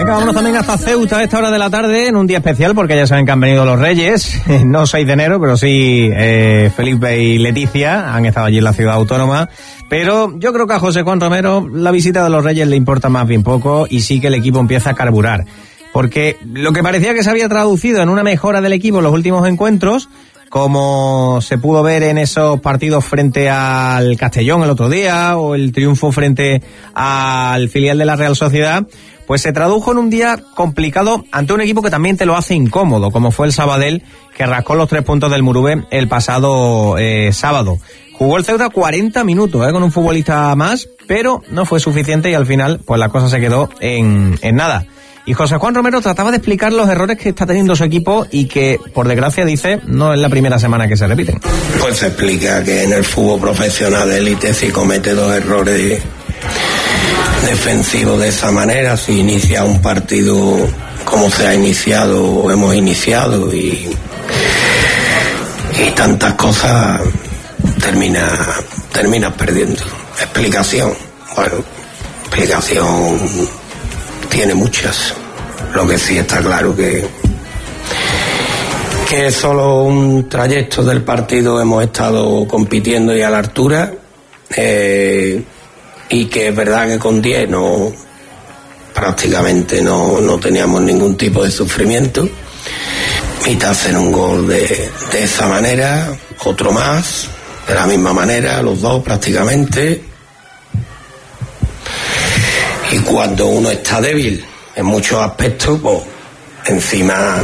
Venga, vámonos también hasta Ceuta a esta hora de la tarde, en un día especial, porque ya saben que han venido los Reyes, no 6 de enero, pero sí Felipe y Leticia han estado allí en la ciudad autónoma, pero yo creo que a José Juan Romero la visita de los Reyes le importa más bien poco y sí que el equipo empieza a carburar, porque lo que parecía que se había traducido en una mejora del equipo en los últimos encuentros, como se pudo ver en esos partidos frente al Castellón el otro día, o el triunfo frente al filial de la Real Sociedad, pues se tradujo en un día complicado ante un equipo que también te lo hace incómodo, como fue el Sabadell, que rascó los 3 puntos del Murube el pasado sábado. Jugó el Ceuta 40 minutos con un futbolista más, pero no fue suficiente y al final pues la cosa se quedó en nada. Y José Juan Romero trataba de explicar los errores que está teniendo su equipo y que, por desgracia, dice, no es la primera semana que se repiten. Pues se explica que en el fútbol profesional de élite, si comete 2 errores defensivos de esa manera, si inicia un partido como se ha iniciado o hemos iniciado y tantas cosas, terminas perdiendo. Explicación, bueno, explicación tiene muchas. Lo que sí está claro que es solo un trayecto del partido, hemos estado compitiendo y a la altura, y que es verdad que con 10 prácticamente no teníamos ningún tipo de sufrimiento, y te hacen un gol de esa manera, otro más de la misma manera, los 2 prácticamente. Y cuando uno está débil en muchos aspectos, pues encima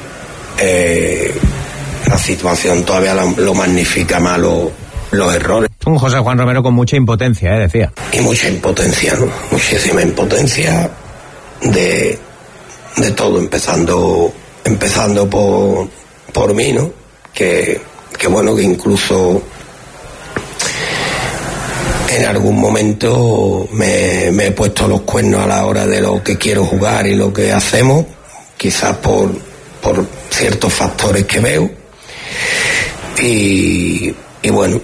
la situación todavía lo magnifica más los errores. Un José Juan Romero con mucha impotencia, decía. Y mucha impotencia, ¿no? Muchísima impotencia de todo, empezando por mí, ¿no? Que bueno, que incluso en algún momento me he puesto los cuernos a la hora de lo que quiero jugar y lo que hacemos, quizás por ciertos factores que veo, y bueno,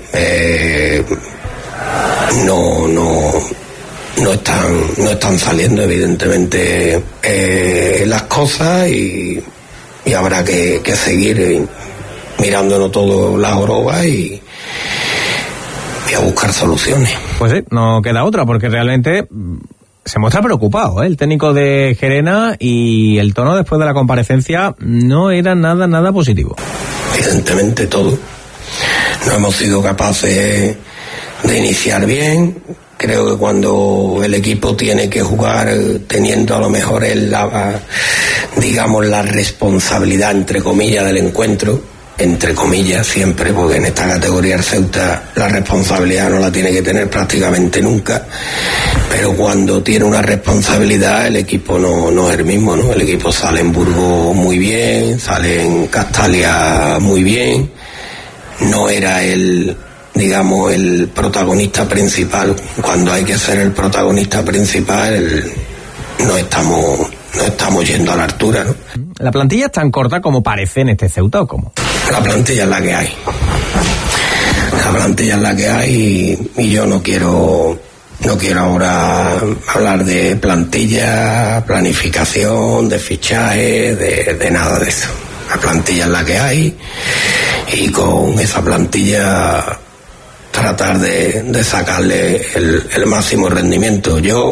no están saliendo evidentemente las cosas, y habrá que seguir mirándonos todo la joroba y a buscar soluciones. Pues sí, no queda otra, porque realmente se muestra preocupado, el técnico de Gerena, y el tono después de la comparecencia no era nada positivo. Evidentemente todo. No hemos sido capaces de iniciar bien. Creo que cuando el equipo tiene que jugar teniendo a lo mejor la responsabilidad, entre comillas, del encuentro, entre comillas siempre, porque en esta categoría el Ceuta la responsabilidad no la tiene que tener prácticamente nunca, pero cuando tiene una responsabilidad el equipo no es el mismo, ¿no? El equipo sale en Burgos muy bien, sale en Castalia muy bien, no era el protagonista principal. Cuando hay que ser el protagonista principal no estamos yendo a la altura, ¿no? ¿La plantilla es tan corta como parece en este Ceuta o cómo? La plantilla es la que hay. La plantilla es la que hay, y yo no quiero ahora hablar de plantilla, planificación, de fichaje, de nada de eso. La plantilla es la que hay, y con esa plantilla tratar de sacarle el máximo rendimiento. Yo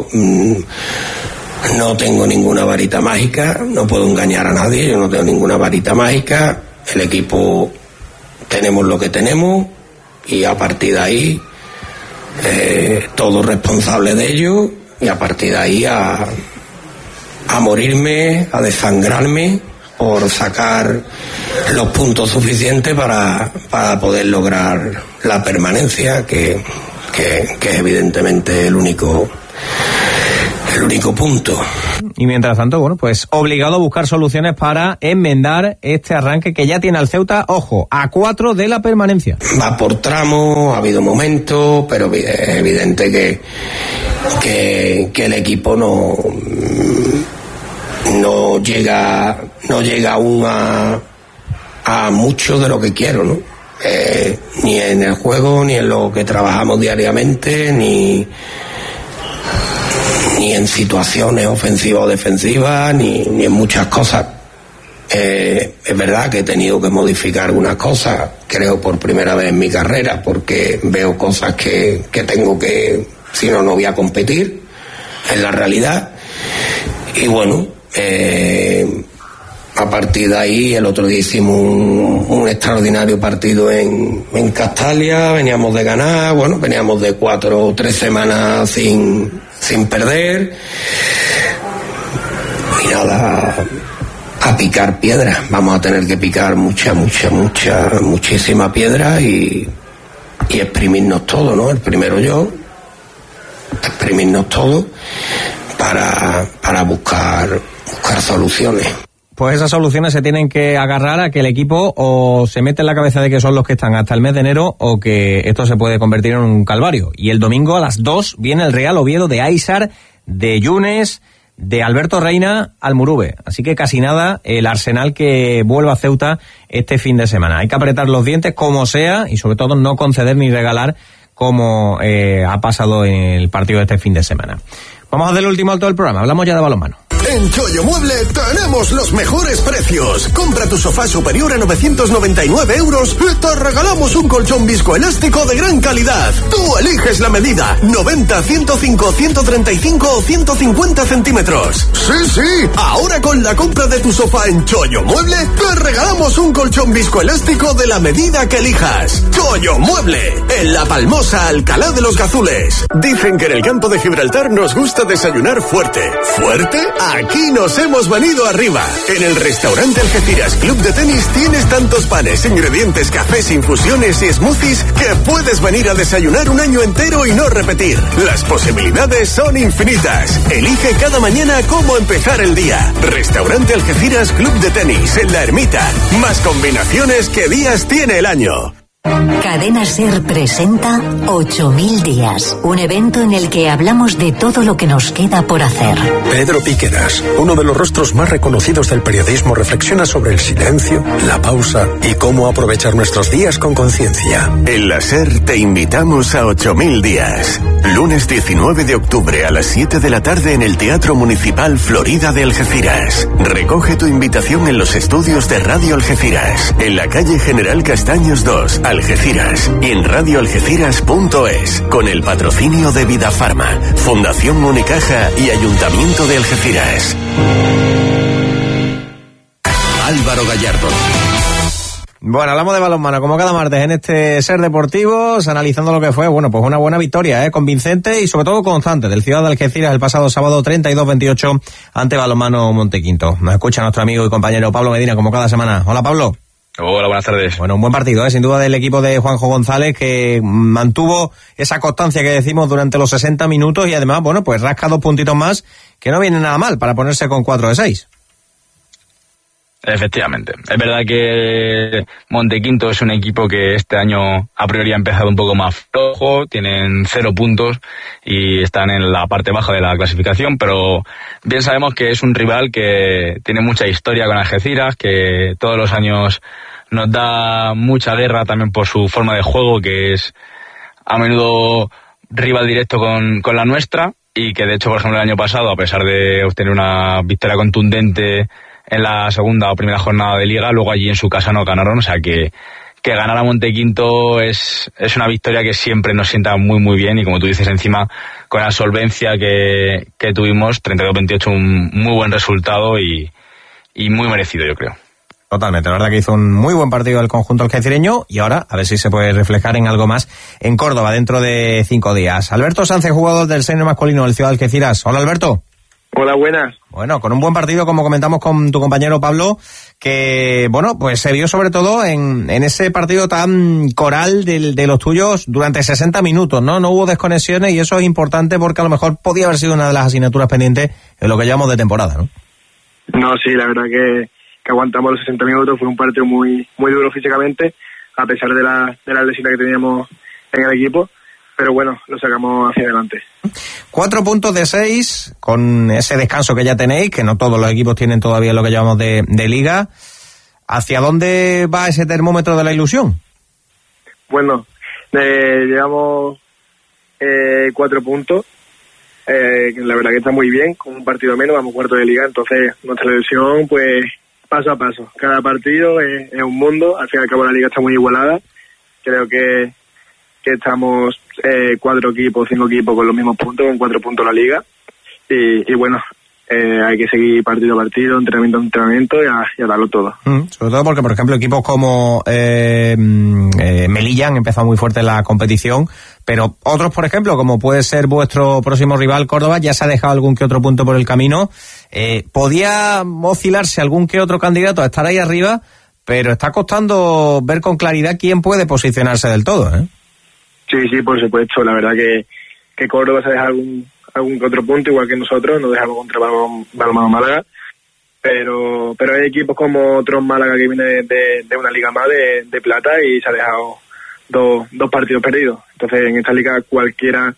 no tengo ninguna varita mágica, no puedo engañar a nadie, yo no tengo ninguna varita mágica. El equipo tenemos lo que tenemos, y a partir de ahí todo responsable de ello, y a partir de ahí a morirme, a desangrarme por sacar los puntos suficientes para poder lograr la permanencia, que es evidentemente el único punto. Y mientras tanto, bueno, pues obligado a buscar soluciones para enmendar este arranque que ya tiene al Ceuta, ojo, a 4 de la permanencia. Va por tramos, ha habido momentos, pero es evidente que el equipo no llega aún a mucho de lo que quiero, ¿no? Ni en el juego, ni en lo que trabajamos diariamente, ni ni en situaciones ofensivas o defensivas, ni en muchas cosas. Es verdad que he tenido que modificar algunas cosas, creo por primera vez en mi carrera, porque veo cosas que tengo que, si no voy a competir, es la realidad. Y bueno, a partir de ahí, el otro día hicimos un extraordinario partido en Castalia, veníamos de ganar, bueno, veníamos de 4 o 3 semanas sin perder. Y nada, a picar piedra, vamos a tener que picar muchísima piedra y exprimirnos todo, ¿no? El primero yo, exprimirnos todo para buscar soluciones. Pues esas soluciones se tienen que agarrar a que el equipo o se mete en la cabeza de que son los que están hasta el mes de enero o que esto se puede convertir en un calvario. Y el domingo a las 2 viene el Real Oviedo de Aísar, de Yunes, de Alberto Reina al Murube. Así que casi nada el Arsenal que vuelva a Ceuta este fin de semana. Hay que apretar los dientes como sea y sobre todo no conceder ni regalar como ha pasado en el partido de este fin de semana. Vamos a hacer el último alto del programa. Hablamos ya de balonmano. En Chollo Mueble tenemos los mejores precios. Compra tu sofá superior a 999 euros y te regalamos un colchón viscoelástico de gran calidad. Tú eliges la medida, 90, 105, 135 o 150 centímetros. Sí, ahora con la compra de tu sofá en Chollo Mueble, te regalamos un colchón viscoelástico de la medida que elijas. Chollo Mueble, en La Palmosa, Alcalá de los Gazules. Dicen que en el campo de Gibraltar nos gusta desayunar fuerte. ¿Fuerte? Aquí nos hemos venido arriba. En el restaurante Algeciras Club de Tenis tienes tantos panes, ingredientes, cafés, infusiones y smoothies que puedes venir a desayunar un año entero y no repetir. Las posibilidades son infinitas. Elige cada mañana cómo empezar el día. Restaurante Algeciras Club de Tenis en La Ermita. Más combinaciones que días tiene el año. Cadena SER presenta 8000 días, un evento en el que hablamos de todo lo que nos queda por hacer. Pedro Piqueras, uno de los rostros más reconocidos del periodismo, reflexiona sobre el silencio, la pausa y cómo aprovechar nuestros días con conciencia. En la SER te invitamos a 8000 días. Lunes 19 de octubre a las 7 de la tarde en el Teatro Municipal Florida de Algeciras. Recoge tu invitación en los estudios de Radio Algeciras, en la calle General Castaños 2, Algeciras, y en radioalgeciras.es, con el patrocinio de Vidafarma, Fundación Unicaja y Ayuntamiento de Algeciras. Álvaro Gallardo. Bueno, hablamos de balonmano como cada martes en este SER Deportivos, analizando lo que fue, bueno, pues una buena victoria, convincente y sobre todo constante del Ciudad de Algeciras el pasado sábado 32-28 ante Balonmano Montequinto. Nos escucha nuestro amigo y compañero Pablo Medina como cada semana. Hola, Pablo. Hola, buenas tardes. Bueno, un buen partido, sin duda, del equipo de Juanjo González, que mantuvo esa constancia que decimos durante los 60 minutos y además, bueno, pues rasca 2 puntitos más, que no viene nada mal para ponerse con 4 de 6. Efectivamente. Es verdad que Montequinto es un equipo que este año a priori ha empezado un poco más flojo, tienen 0 puntos y están en la parte baja de la clasificación, pero bien sabemos que es un rival que tiene mucha historia con Algeciras, que todos los años nos da mucha guerra también por su forma de juego, que es a menudo rival directo con la nuestra, y que de hecho, por ejemplo, el año pasado, a pesar de obtener una victoria contundente en la segunda o primera jornada de Liga, luego allí en su casa no ganaron, o sea que ganar a Montequinto es una victoria que siempre nos sienta muy muy bien, y como tú dices, encima con la solvencia que tuvimos, 32-28, un muy buen resultado y muy merecido, yo creo. Totalmente, la verdad que hizo un muy buen partido el conjunto algecireño y ahora a ver si se puede reflejar en algo más en Córdoba dentro de 5 días. Alberto Sánchez, jugador del senior masculino del Ciudad de Algeciras. Hola, Alberto. Hola, buenas. Bueno, con un buen partido, como comentamos con tu compañero Pablo, que, bueno, pues se vio sobre todo en ese partido tan coral de los tuyos durante 60 minutos, ¿no? No hubo desconexiones y eso es importante porque a lo mejor podía haber sido una de las asignaturas pendientes en lo que llevamos de temporada, ¿no? No, sí, la verdad que aguantamos los 60 minutos, fue un partido muy muy duro físicamente, a pesar de la lesión que teníamos en el equipo. Pero bueno, lo sacamos hacia adelante. 4 puntos de 6, con ese descanso que ya tenéis, que no todos los equipos tienen todavía lo que llamamos de Liga. ¿Hacia dónde va ese termómetro de la ilusión? Bueno, llevamos 4 puntos la verdad que está muy bien, con un partido menos, vamos cuarto de liga, entonces nuestra ilusión, pues paso a paso, cada partido es un mundo, al fin y al cabo la liga está muy igualada, creo que estamos 4 equipos, 5 equipos con los mismos puntos, con 4 puntos la liga, y bueno, hay que seguir partido a partido, entrenamiento a entrenamiento y a darlo todo. Sobre todo porque, por ejemplo, equipos como Melilla han empezado muy fuerte la competición, pero otros, por ejemplo, como puede ser vuestro próximo rival Córdoba, ya se ha dejado algún que otro punto por el camino. Podía oscilarse algún que otro candidato a estar ahí arriba, pero está costando ver con claridad quién puede posicionarse del todo, ¿eh? Sí, por supuesto, la verdad que Córdoba se deja algún que otro punto, igual que nosotros, nos dejamos contra Balonmano Málaga, pero hay equipos como otros Málaga que viene de una liga más de plata y se ha dejado dos partidos perdidos. Entonces en esta liga cualquiera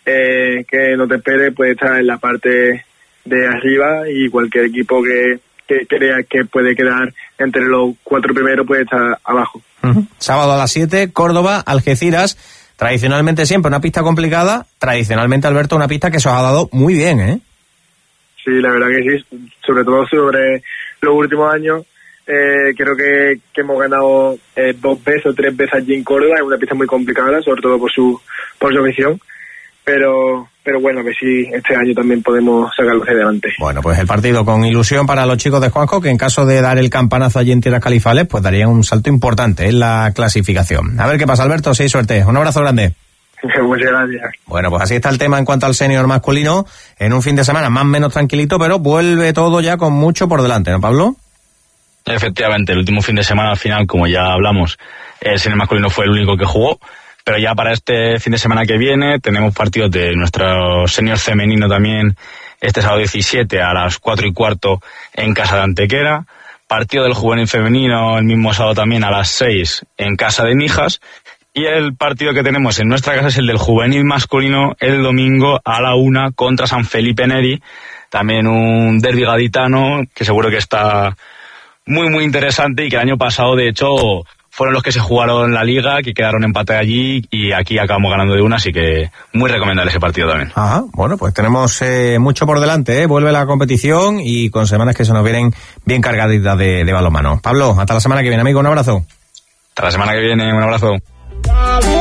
que no te espere puede estar en la parte de arriba y cualquier equipo que crea que puede quedar entre los 4 primeros puede estar abajo. Sábado a las 7, Córdoba, Algeciras. Tradicionalmente siempre una pista complicada, tradicionalmente, Alberto, una pista que se os ha dado muy bien, ¿eh? Sí, la verdad que sí, sobre todo sobre los últimos años, creo que hemos ganado 2 veces o 3 veces allí en Córdoba, es una pista muy complicada, sobre todo por su afición, pero bueno, a ver si este año también podemos sacarlo hacia adelante. Bueno, pues el partido con ilusión para los chicos de Juanjo, que en caso de dar el campanazo allí en Tierras Califales, pues darían un salto importante en la clasificación. A ver qué pasa, Alberto, sí, suerte. Un abrazo grande. Muchas gracias. Bueno, pues así está el tema en cuanto al senior masculino, en un fin de semana más o menos tranquilito, pero vuelve todo ya con mucho por delante, ¿no, Pablo? Efectivamente, el último fin de semana al final, como ya hablamos, el senior masculino fue el único que jugó. Pero ya para este fin de semana que viene tenemos partidos de nuestro senior femenino también este sábado 17 a las 4:15 en casa de Antequera. Partido del juvenil femenino el mismo sábado también a las 6 en casa de Mijas. Y el partido que tenemos en nuestra casa es el del juvenil masculino el domingo a la 1 contra San Felipe Neri. También un derbi gaditano que seguro que está muy muy interesante y que el año pasado de hecho fueron los que se jugaron la liga, que quedaron empate allí y aquí acabamos ganando de 1, así que muy recomendable ese partido también. Ajá, bueno, pues tenemos mucho por delante, ¿eh? Vuelve la competición y con semanas que se nos vienen bien cargaditas de balonmano. Pablo, hasta la semana que viene, amigo, un abrazo. Hasta la semana que viene, un abrazo.